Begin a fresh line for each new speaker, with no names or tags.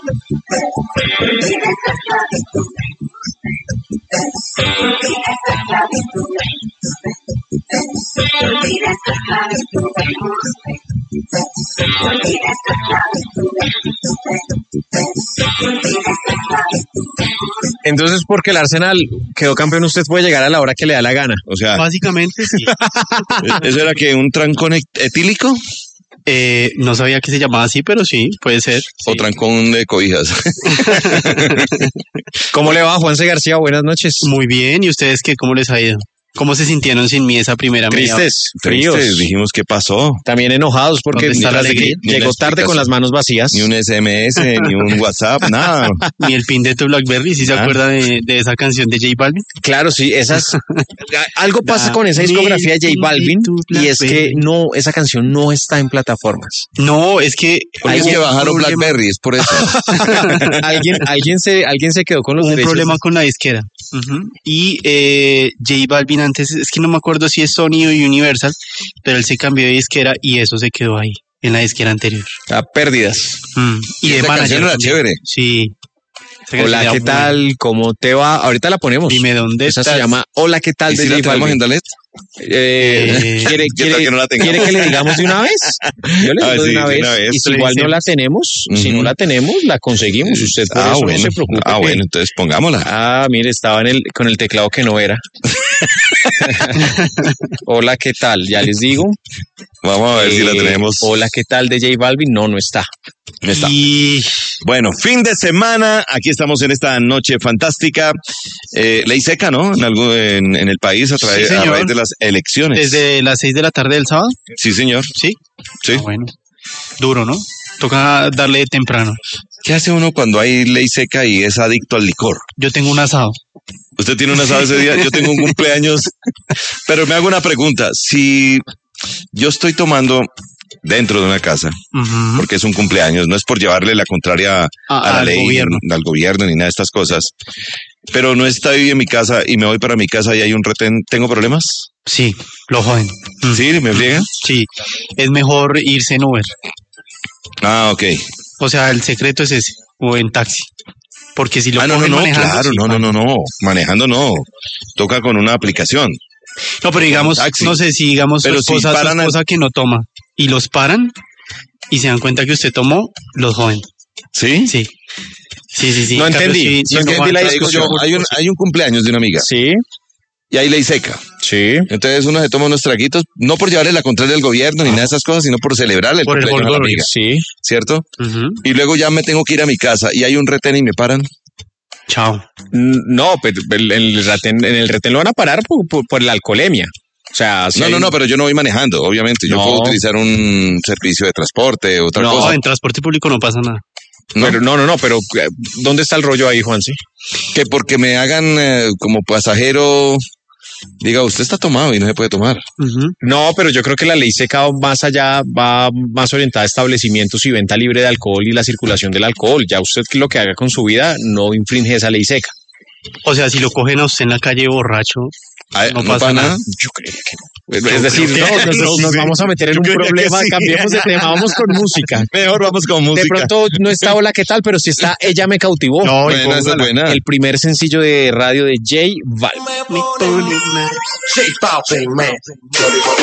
Entonces, porque el Arsenal quedó campeón, usted puede llegar a la hora que le da la gana.
O sea,
Básicamente, sí.
¿eso era que un trancón etílico?
No sabía que se llamaba así, pero sí, puede ser.
¿O
Sí.
trancón de cobijas?
¿Cómo le va, Juanse García? Buenas noches.
Muy bien, ¿y ustedes qué? ¿Cómo les ha ido? ¿Cómo se sintieron sin mí esa primera media hora?
Tristes, fríos.
Tristes, dijimos, ¿qué pasó?
También enojados porque
¿Dónde está la alegría?
llegó tarde con las manos vacías.
Ni un SMS, ni un WhatsApp, nada.
Ni el pin de tu BlackBerry, ¿sí se acuerda de esa canción de J Balvin?
Claro, sí, algo pasa con esa discografía de J Balvin y es que no, esa canción no está en plataformas.
No, es que
Porque es que bajaron BlackBerry, es por eso.
alguien se quedó con los
hubo un
derechos.
problema con la disquera. Ujú. Y J Balvin antes, es que no me acuerdo si es Sony o Universal, pero él se cambió de disquera y eso se quedó ahí, en la disquera anterior.
A pérdidas.
Y de
esa
manager
canción era
también.
chévere.
Sí. Esa canción
Hola,
era
¿qué
buena.
tal? ¿Cómo te va? Ahorita la ponemos.
Dime dónde
Esa
estás.
se llama Hola, ¿qué tal?
¿Y
De
si la
J
tenemos
Balvin.
en Dalet?
¿Quiere
¿Qué tal que no la tengamos?
¿Quiere que le digamos de una vez? Yo le
Ah,
digo
sí,
de una
de
vez.
una vez.
Y si igual no la tenemos, si
Ujú.
no la tenemos, la conseguimos. Usted por eso
Bueno.
no se preocupe.
Bueno, entonces pongámosla.
Ah, mire, estaba con el teclado que no era. Hola, ¿qué tal? Ya les digo.
Vamos a ver si la tenemos.
Hola, ¿qué tal? De J Balvin. No está.
No está.
Y
Bueno, fin de semana. Aquí estamos en esta noche fantástica. Ley seca, ¿no? En el país a
Sí,
raíz
señor.
de las elecciones.
desde las 6 de la tarde del sábado,
Sí, señor.
¿sí?
Sí.
Ah, bueno, duro, ¿no? Toca darle temprano.
¿Qué hace uno cuando hay ley seca y es adicto al licor?
Yo tengo un asado.
Usted tiene un asado ese día, yo tengo un cumpleaños. Pero me hago una pregunta. Si yo estoy tomando dentro de una casa,
Ujú.
porque es un cumpleaños, no es por llevarle la contraria a la
Al
ley,
gobierno.
al gobierno, ni nada de estas cosas, pero no estoy en mi casa y me voy para mi casa y hay un retén, ¿tengo problemas?
Sí, lo joden.
¿Sí? ¿Me friegan?
Sí, es mejor irse en Uber.
Ah, ok.
O sea, el secreto es ese, o en taxi. Porque si lo
No,
cogen manejando,
claro,
sí,
no, manejando no, toca con una aplicación.
No, pero digamos,
taxi.
no sé si digamos
Pero
su
si
esposa,
paran
que no toma y los paran y se dan cuenta que usted tomó, los joden.
¿Sí?
Sí. Sí.
No
En cambio,
entendí,
si
no entendí
van
la
Te digo
taxi,
yo, hay un cumpleaños de una amiga
Sí,
y hay ley seca.
sí.
Entonces uno se toma unos traguitos, no por llevarle la contraria al gobierno ni nada de esas cosas, sino por celebrarle el
Por el
cumpleaños a la
folclore,
amiga,
Sí.
¿cierto?
Ujú.
Y luego ya me tengo que ir a mi casa y hay un retén y me paran.
Chao.
No, pero en el retén lo van a parar por la alcoholemia. O sea, si hay-
No, pero yo no voy manejando, obviamente. Yo
No.
puedo utilizar un servicio de transporte, otra
No,
No,
cosa.
en transporte público no pasa nada.
¿No?
Pero no, pero ¿dónde está el rollo ahí, Juanse?
Que porque me hagan como pasajero, diga, usted está tomado y no se puede tomar.
Ujú.
No, pero yo creo que la ley seca va más allá, va más orientada a establecimientos y venta libre de alcohol y la circulación del alcohol. Ya usted lo que haga con su vida no infringe esa ley seca.
O sea, si lo cogen a usted en la calle borracho,
Ah,
no pasa nada.
Yo creería que no. Es decir, nos vamos a meter en un
creería que
problema,
sí.
cambiemos de tema, vamos con música.
Mejor vamos con música.
De pronto no está Hola, ¿qué tal? Pero sí está Ella me cautivó.
No, y
Buena, esa es buena.
El primer sencillo de radio de J Balvin.
me pone mal.
J Balvin, man.